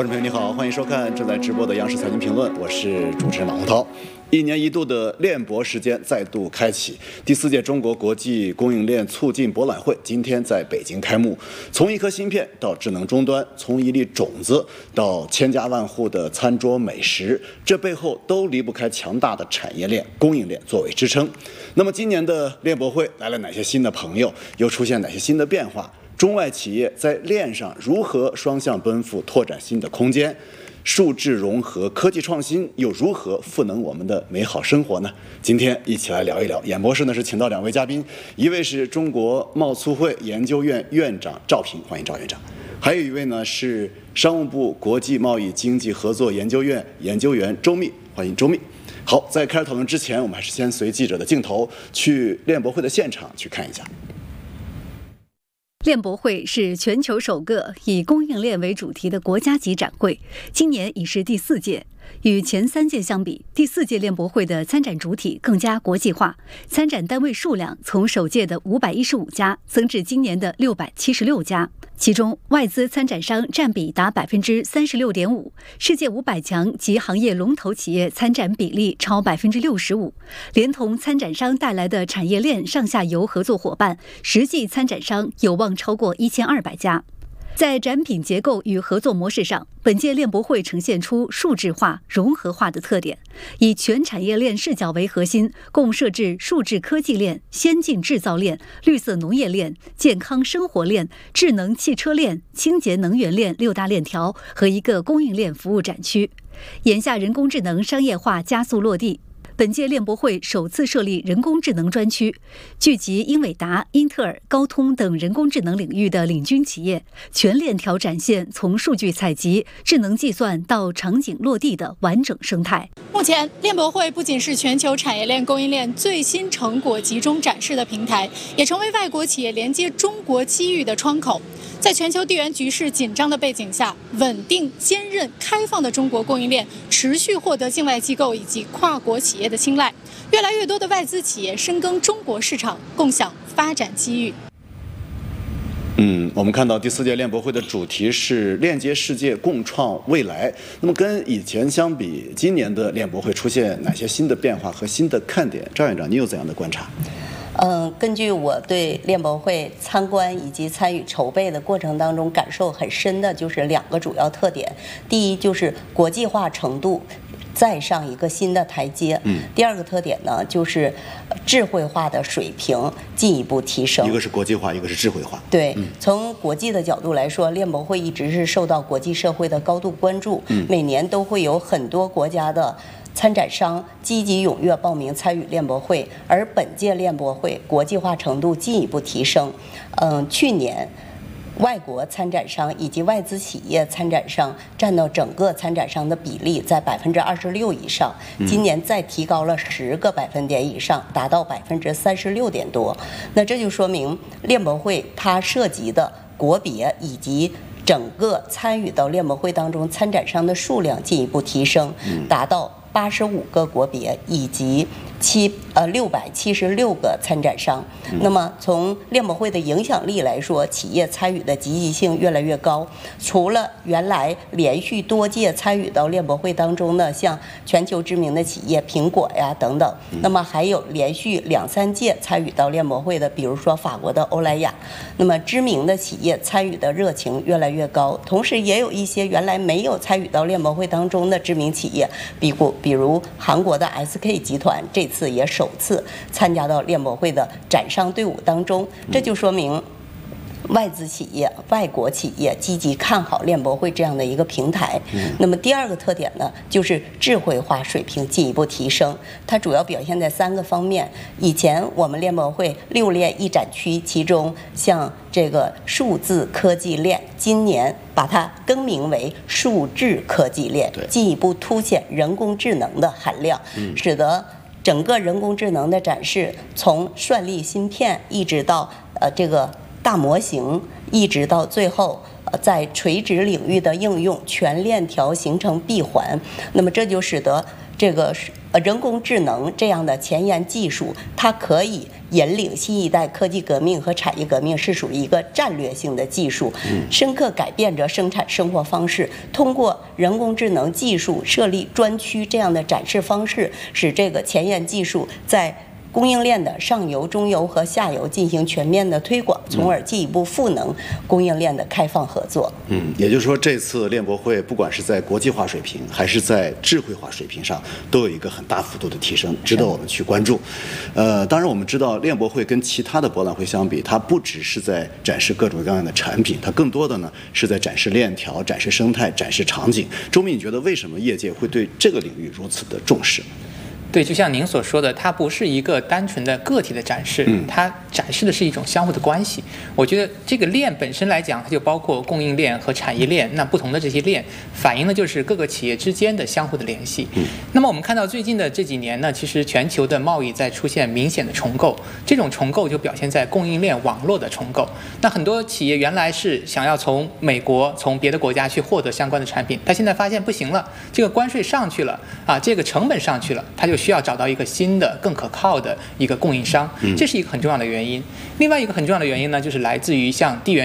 观众朋友你好，欢迎收看正在直播的央视财经评论，我是主持人马洪涛。一年一度的链博时间再度开启，第4届中国国际供应链促进博览会今天在北京开幕。从一颗芯片到智能终端，从一粒种子到千家万户的餐桌美食，这背后都离不开强大的产业链、供应链作为支撑。那么今年的链博会来了哪些新的朋友，又出现哪些新的变化？中外企业在链上如何双向奔赴，拓展新的空间？数字融合、科技创新又如何赋能我们的美好生活呢？今天一起来聊一聊。演播室呢是请到2位嘉宾，一位是中国贸促会研究院院长赵平，欢迎赵院长；还有一位呢是商务部国际贸易经济合作研究院研究员周密，欢迎周密。好，在开始讨论之前，我们还是先随记者的镜头去链博会的现场去看一下。 链博会是全球首个以供应链为主题的国家级展会，今年已是第4届。与前3届相比，第4届链博会的参展主体更加国际化，参展单位数量从首届的515家增至今年的676家，其中外资参展商占比达 36.5%， 世界500强及行业龙头企业参展比例超 65%， 连同参展商带来的产业链上下游合作伙伴，实际参展商有望超过1200家。在展品结构与合作模式上，本届链博会呈现出数字化、融合化的特点，以全产业链视角为核心，共设置数字科技链、先进制造链、绿色农业链、健康生活链、智能汽车链、清洁能源链6大链条和一个供应链服务展区。眼下人工智能商业化加速落地，本届链博会首次设立人工智能专区，聚集英伟达、英特尔、高通等人工智能领域的领军企业，全链条展现从数据采集、智能计算到场景落地的完整生态。 目前，链博会不仅是全球产业链供应链最新成果集中展示的平台，也成为外国企业连接中国机遇的窗口。在全球地缘局势紧张的背景下，稳定、坚韧、开放的中国供应链持续获得境外机构以及跨国企业的青睐，越来越多的外资企业深耕中国市场，共享发展机遇。 我们看到第4届链博会的主题是链接世界，共创未来。那么跟以前相比，今年的链博会出现哪些新的变化和新的看点？赵院长，你有怎样的观察？ 根据我对链博会参观以及参与筹备的过程当中感受很深的，就是2个主要特点。第一就是国际化程度再上一个新的台阶。第2个特点呢，就是智慧化的水平进一步提升。 一个是国际化，一个是智慧化。 对，从国际的角度来说，链博会一直是受到国际社会的高度关注。每年都会有很多国家的参展商积极踊跃报名参与链博会，而本届链博会国际化程度进一步提升。去年外国参展商以及外资企业参展商占到整个参展商的比例在26%以上，今年再提高了10个百分点以上，达到36%多。那这就说明链博会它涉及的国别以及整个参与到链博会当中参展商的数量进一步提升，达到85个国别以及676个参展商。那么从链博会的影响力来说，企业参与的积极性越来越高。除了原来连续多届参与到链博会当中呢，像全球知名的企业苹果呀等等，那么还有连续2、3届参与到链博会的，比如说法国的欧莱雅。那么知名的企业参与的热情越来越高，同时也有一些原来没有参与到链博会当中的知名企业，比如韩国的 SK 集团这次也首次参加到链博会的展商队伍当中，这就说明外资企业、外国企业积极看好链博会这样的一个平台。那么第2个特点呢，就是智慧化水平进一步提升，它主要表现在3个方面。以前我们链博会6链1展区，其中像这个数字科技链，今年把它更名为数智科技链，进一步凸显人工智能的含量，使得整个人工智能的展示，从算力芯片一直到这个大模型，一直到最后在垂直领域的应用，全链条形成闭环。那么这就使得这个人工智能这样的前沿技术，它可以引领新一代科技革命和产业革命，是属于一个战略性的技术，深刻改变着生产生活方式。通过人工智能技术设立专区这样的展示方式，使这个前沿技术在供应链的上游、中游和下游进行全面的推广，从而进一步赋能供应链的开放合作。 也就是说，这次链博会不管是在国际化水平还是在智慧化水平上，都有一个很大幅度的提升，值得我们去关注。当然我们知道链博会跟其他的博览会相比，它不只是在展示各种各样的产品，它更多的呢是在展示链条、展示生态、展示场景。周密，你觉得为什么业界会对这个领域如此的重视？ 对，就像您所说的，它不是一个单纯的个体的展示，它展示的是一种相互的关系。我觉得这个链本身来讲，它就包括供应链和产业链，那不同的这些链反映的就是各个企业之间的相互的联系。那么我们看到最近的这几年呢，其实全球的贸易在出现明显的重构，这种重构就表现在供应链网络的重构。那很多企业原来是想要从美国、从别的国家去获得相关的产品，他现在发现不行了，这个关税上去了啊，这个成本上去了，他就需要找到一个新的、更可靠的一个供应商，这是一个很重要的原因。另外一个很重要的原因呢，就是来自于像地缘